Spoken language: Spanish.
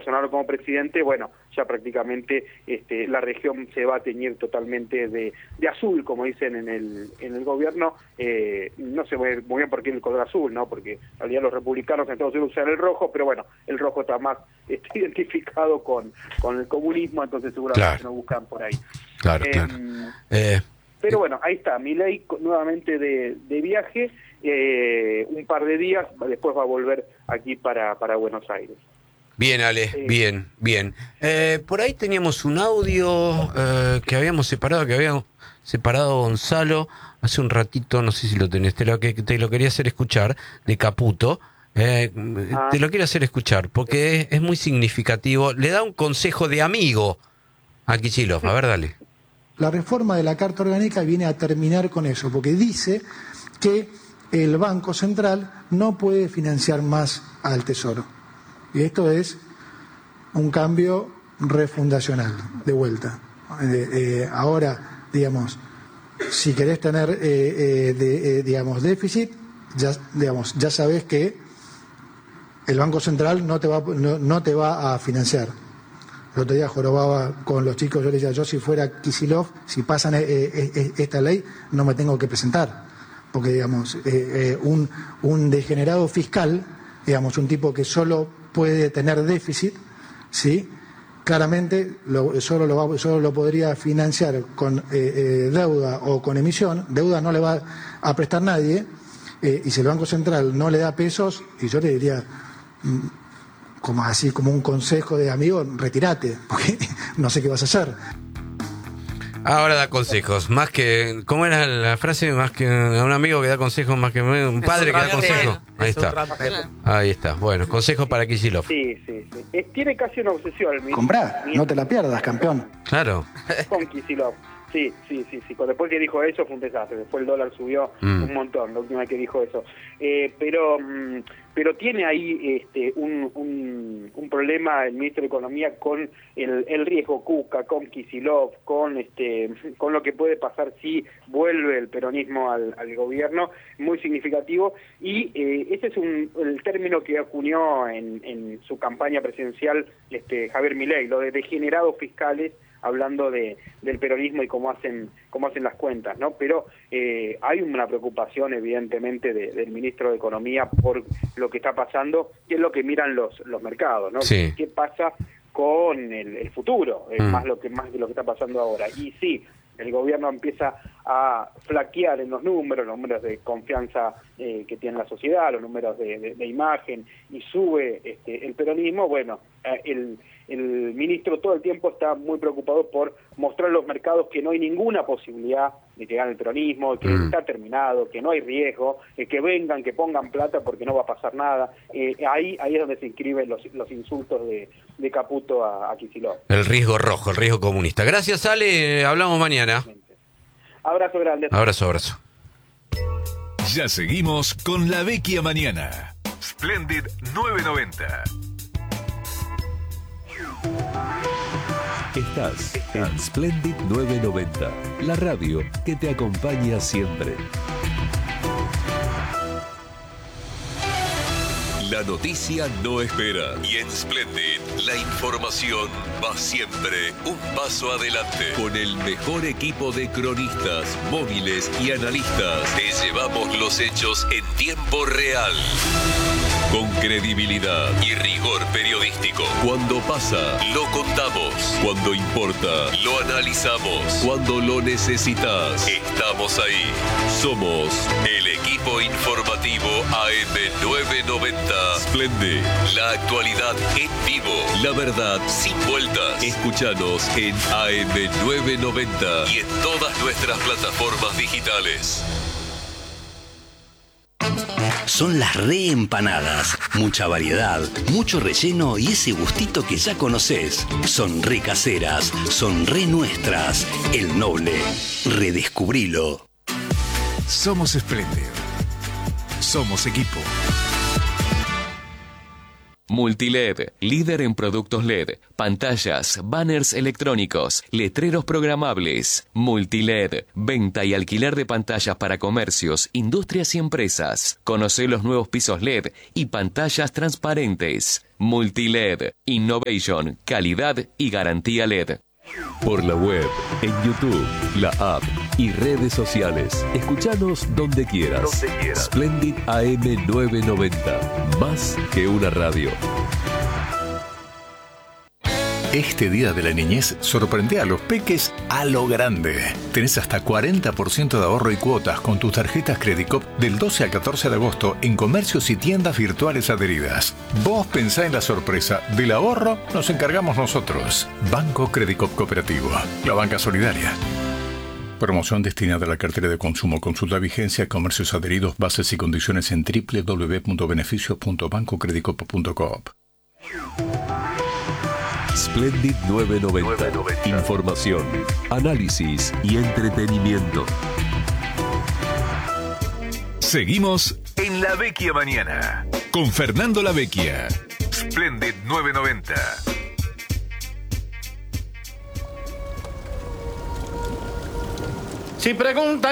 Bolsonaro como presidente, bueno, ya prácticamente la región se va a teñir totalmente de azul, como dicen en el gobierno. No sé muy bien por qué el color azul, ¿no? Porque en realidad los republicanos en Estados Unidos usan el rojo, pero bueno, el rojo está más identificado con el comunismo, entonces seguramente no buscan por ahí. Claro. Pero bueno, ahí está, Milei nuevamente de viaje, un par de días, después va a volver aquí para Buenos Aires. Bien, Ale, bien. Por ahí teníamos un audio que habíamos separado Gonzalo hace un ratito, no sé si lo tenés, te lo quería hacer escuchar, de Caputo. Te lo quiero hacer escuchar, porque es muy significativo. Le da un consejo de amigo a Kicillof. A ver, dale. La reforma de la Carta Orgánica viene a terminar con eso, porque dice que el Banco Central no puede financiar más al Tesoro. Y esto es un cambio refundacional, de vuelta. Ahora, digamos, si querés tener, déficit, ya sabés que el Banco Central no te va a financiar. El otro día jorobaba con los chicos, yo le decía, yo si fuera Kicillof, si pasan esta ley, no me tengo que presentar. Porque, digamos, un degenerado fiscal, digamos, un tipo que solo puede tener déficit, ¿sí? Claramente solo lo podría financiar con deuda o con emisión. Deuda no le va a prestar nadie, y si el Banco Central no le da pesos, y yo le diría... como un consejo de amigo, retírate, porque no sé qué vas a hacer. Ahora da consejos, más que, ¿cómo era la frase? Más que un amigo que da consejos, más que un padre que da consejos. Ahí está, bueno, consejos para Kicillof. Sí. Tiene casi una obsesión. Comprá, no te la pierdas, campeón. Claro. Con Kicillof. Sí. Después que dijo eso fue un desastre. Después el dólar subió un montón, la última vez que dijo eso. Pero tiene ahí un problema el ministro de Economía con el riesgo Cuca, con Kicillof, con lo que puede pasar si vuelve el peronismo al gobierno, muy significativo. Y ese es el término que acuñó en su campaña presidencial Javier Milei, lo de degenerados fiscales, hablando del peronismo y cómo hacen las cuentas, ¿no? Pero hay una preocupación evidentemente del ministro de Economía por lo que está pasando, que es lo que miran los mercados, ¿no? Sí. ¿Qué pasa con el futuro? Más de lo que está pasando ahora. Y sí, el gobierno empieza a flaquear en los números de confianza que tiene la sociedad, los números de imagen, y sube el peronismo. Bueno, el ministro todo el tiempo está muy preocupado por mostrar a los mercados que no hay ninguna posibilidad de que gane el peronismo, que está terminado, que no hay riesgo, que vengan, que pongan plata porque no va a pasar nada. Ahí es donde se inscriben los insultos de Caputo a Kicillof. El riesgo rojo, el riesgo comunista. Gracias, Ale, hablamos mañana. Abrazo grande. Abrazo. Ya seguimos con La Vecchia Mañana. Splendid 990. Estás en Splendid 990, la radio que te acompaña siempre. La noticia no espera y en Splendid la información va siempre un paso adelante. Con el mejor equipo de cronistas, móviles y analistas, te llevamos los hechos en tiempo real. Con credibilidad y rigor periodístico. Cuando pasa, lo contamos. Cuando importa, lo analizamos. Cuando lo necesitas, estamos ahí. Somos el equipo informativo AM990. Splendid, la actualidad en vivo. La verdad sin vueltas. Escúchanos en AM990 y en todas nuestras plataformas digitales. Son las reempanadas. Mucha variedad, mucho relleno y ese gustito que ya conoces. Son re caseras, son re nuestras. El Noble. Redescubrilo. Somos Splendid. Somos equipo. Multiled, líder en productos LED, pantallas, banners electrónicos, letreros programables. Multiled, venta y alquiler de pantallas para comercios, industrias y empresas. Conoce los nuevos pisos LED y pantallas transparentes. Multiled, innovation, calidad y garantía LED. Por la web, en YouTube, la app y redes sociales. Escuchanos donde quieras. Splendid AM 990. Más que una radio. Este Día de la Niñez sorprende a los peques a lo grande. Tenés hasta 40% de ahorro y cuotas con tus tarjetas Credicop del 12 al 14 de agosto en comercios y tiendas virtuales adheridas. Vos pensá en la sorpresa. Del ahorro nos encargamos nosotros. Banco Credicop Cooperativo. La banca solidaria. Promoción destinada a la cartera de consumo. Consulta vigencia, comercios adheridos, bases y condiciones en www.beneficios.bancocredicoop.coop. Splendid 990. Información, análisis y entretenimiento. Seguimos en La Vecchia Mañana con Fernando La Vecchia. Splendid 990. Si preguntan